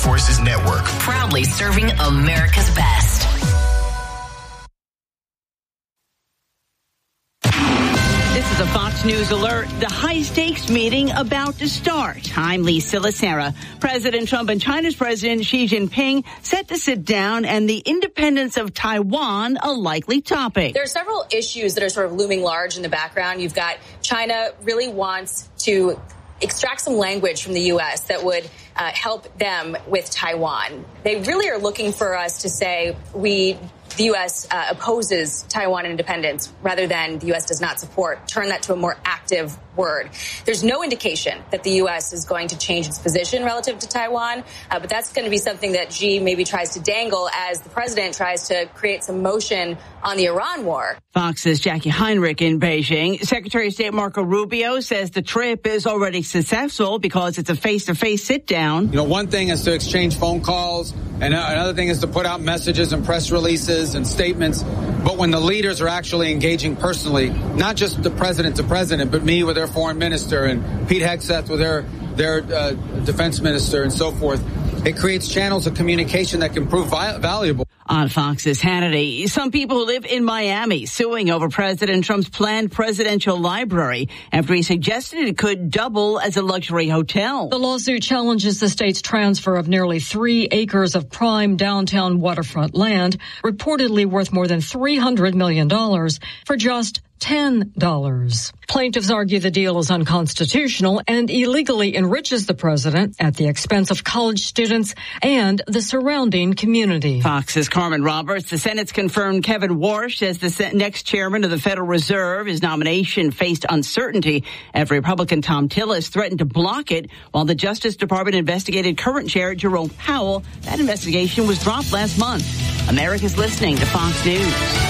Forces Network. Proudly serving America's best. This is a Fox News alert. The high-stakes meeting about to start. I'm Lisa Lacera. President Trump and China's President Xi Jinping set to sit down, and the independence of Taiwan a likely topic. There are several issues that are sort of looming large in the background. You've got China really wants to extract some language from the U.S. that would help them with Taiwan. They really are looking for us to say the U.S. opposes Taiwan independence rather than the U.S. does not support. Turn that to a more active word. There's no indication that the U.S. is going to change its position relative to Taiwan, but that's going to be something that Xi maybe tries to dangle as the president tries to create some motion on the Iran war. Fox's Jackie Heinrich in Beijing. Secretary of State Marco Rubio says the trip is already successful because it's a face-to-face sit-down. You know, one thing is to exchange phone calls, and another thing is to put out messages and press releases and statements. But when the leaders are actually engaging personally, not just the president to president, but me with their foreign minister and Pete Hegseth with their defense minister and so forth, it creates channels of communication that can prove valuable. On Fox's Hannity, some people who live in Miami suing over President Trump's planned presidential library after he suggested it could double as a luxury hotel. The lawsuit challenges the state's transfer of nearly 3 acres of prime downtown waterfront land, reportedly worth more than $300 million, for just $10. Plaintiffs argue the deal is unconstitutional and illegally enriches the president at the expense of college students and the surrounding community. Fox's Carmen Roberts. The Senate's confirmed Kevin Warsh as the next chairman of the Federal Reserve. His nomination faced uncertainty after Republican Tom Tillis threatened to block it while the Justice Department investigated current chair Jerome Powell. That investigation was dropped last month. America's listening to Fox News.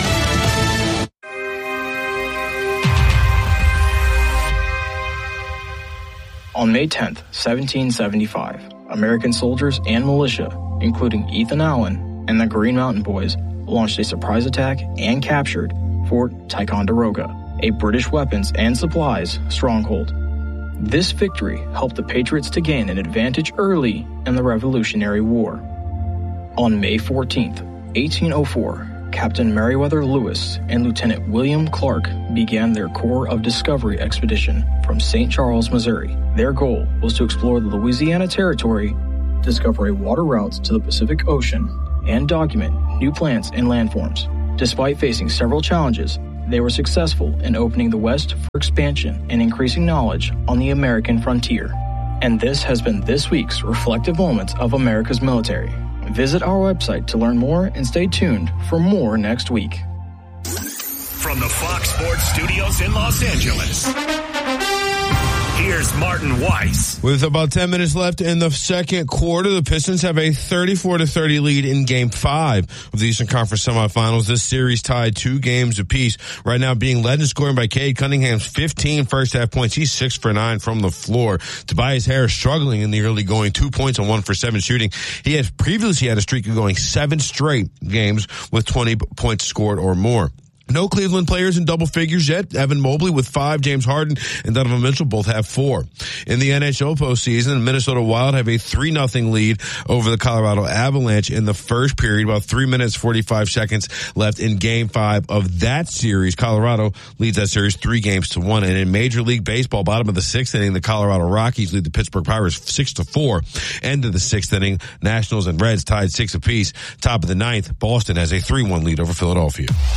On May 10, 1775, American soldiers and militia, including Ethan Allen and the Green Mountain Boys, launched a surprise attack and captured Fort Ticonderoga, a British weapons and supplies stronghold. This victory helped the Patriots to gain an advantage early in the Revolutionary War. On May 14, 1804, Captain Meriwether Lewis and Lieutenant William Clark began their Corps of Discovery expedition from St. Charles, Missouri. Their goal was to explore the Louisiana Territory, discover a water route to the Pacific Ocean, and document new plants and landforms. Despite facing several challenges, they were successful in opening the West for expansion and increasing knowledge on the American frontier. And this has been this week's Reflective Moments of America's Military. Visit our website to learn more and stay tuned for more next week. From the Fox Sports Studios in Los Angeles, here's Martin Weiss. With about 10 minutes left in the second quarter, the Pistons have a 34-30 lead in Game 5 of the Eastern Conference semifinals. This series tied 2 games apiece. Right now being led and scoring by Cade Cunningham's 15 first-half points. He's 6 for 9 from the floor. Tobias Harris struggling in the early going, 2 points on 1 for 7 shooting. He had previously had a streak of going 7 straight games with 20 points scored or more. No Cleveland players in double figures yet. Evan Mobley with 5, James Harden and Donovan Mitchell both have 4. In the NHL postseason, the Minnesota Wild have a 3-0 lead over the Colorado Avalanche in the first period. About 3 minutes, 45 seconds left in Game 5 of that series. Colorado leads that series 3-1. And in Major League Baseball, bottom of the 6th inning, the Colorado Rockies lead the Pittsburgh Pirates 6-4. End of the 6th inning, Nationals and Reds tied 6 apiece. Top of the 9th, Boston has a 3-1 lead over Philadelphia.